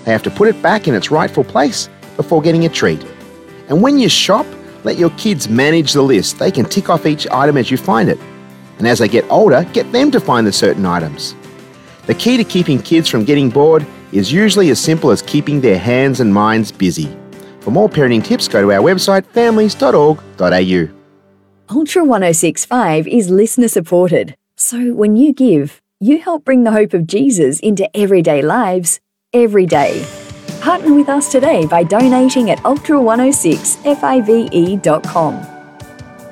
They have to put it back in its rightful place before getting a treat. And when you shop, let your kids manage the list. They can tick off each item as you find it. And as they get older, get them to find the certain items. The key to keeping kids from getting bored is usually as simple as keeping their hands and minds busy. For more parenting tips, go to our website families.org.au. Ultra 1065 is listener supported. So when you give, you help bring the hope of Jesus into everyday lives, every day. Partner with us today by donating at ultra106five.com.